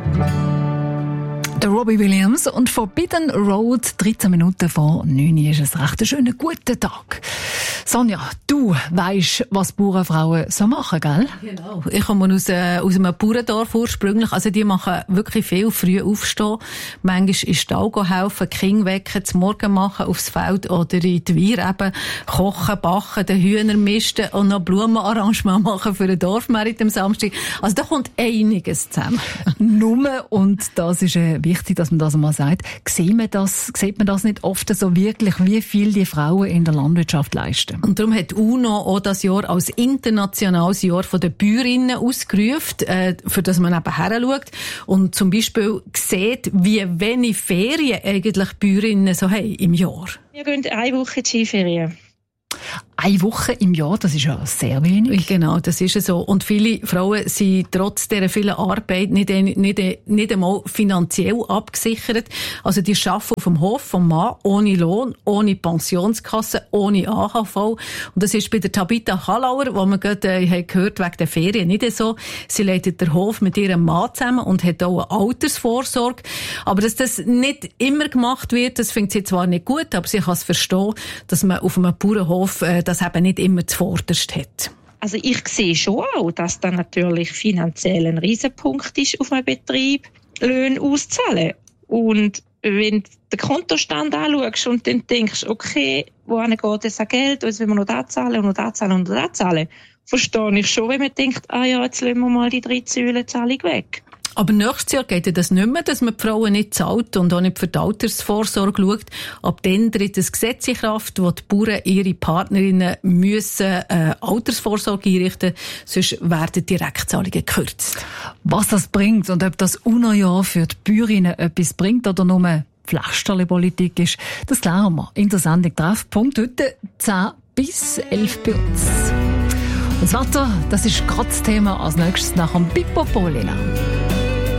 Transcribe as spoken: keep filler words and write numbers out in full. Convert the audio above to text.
Der Robbie Williams und Forbidden Road, dreizehn Minuten vor neun ist es recht ein schöner, guter Tag. Sonja, du weisst, was Bauernfrauen so machen, gell? Genau. Ich komme aus, äh, aus einem Bauerndorf ursprünglich. Also die machen wirklich viel, früh aufstehen. Manchmal in den Stall helfen, die Kinder wecken, zum Morgen machen, aufs Feld oder in die Weir eben kochen, backen, den Hühner misten und noch Blumenarrangement machen für den Dorfmarkt am Samstag. Also da kommt einiges zusammen. Nur, und das ist äh, wichtig, dass man das einmal sagt, sieht man das, sieht man das nicht oft so wirklich, wie viel die Frauen in der Landwirtschaft leisten. Und darum hat die UNO auch das Jahr als internationales Jahr der Bäuerinnen ausgerufen, äh, für das man eben heranschaut und zum Beispiel sieht, wie wenig Ferien eigentlich Bäuerinnen so haben im Jahr. Wir gehen eine Woche Skiferien. Eine Woche im Jahr, das ist ja sehr wenig. Genau, das ist so. Und viele Frauen sind trotz dieser vielen Arbeit nicht, nicht, nicht einmal finanziell abgesichert. Also die arbeiten auf dem Hof vom Mann ohne Lohn, ohne Pensionskasse, ohne A H V. Und das ist bei der Tabitha Hallauer, wo man gerade äh, gehört wegen der Ferien, nicht so. Sie leitet den Hof mit ihrem Mann zusammen und hat auch eine Altersvorsorge. Aber dass das nicht immer gemacht wird, das findet sie zwar nicht gut, aber sie kann es verstehen, dass man auf einem Bauernhof äh, das eben nicht immer zuvorderst hat. Also ich sehe schon auch, dass da natürlich finanziell ein Riesenpunkt ist auf einem Betrieb, Löhne auszahlen. Und wenn du den Kontostand anschaust und dann denkst, okay, wohin geht das an Geld, jetzt will man noch da zahlen und noch da zahlen und noch da zahlen, verstehe ich schon, wenn man denkt, ah ja, jetzt lassen wir mal die drei Säulenzahlung weg. Aber nächstes Jahr geht das nicht mehr, dass man die Frauen nicht zahlt und auch nicht für die Altersvorsorge schaut. Ab dann tritt ein Gesetz in Kraft, wo die Bauern ihre Partnerinnen müssen äh, Altersvorsorge einrichten, sonst werden Direktzahlungen gekürzt. Was das bringt und ob das UNO-Jahr für die Bäuerinnen etwas bringt oder nur Pflasterli-Politik ist, das klären wir in der Sendung Treffpunkt heute zehn bis elf bei uns. Und das Wetter, das ist gerade das Thema als nächstes nach dem Pippo Polina.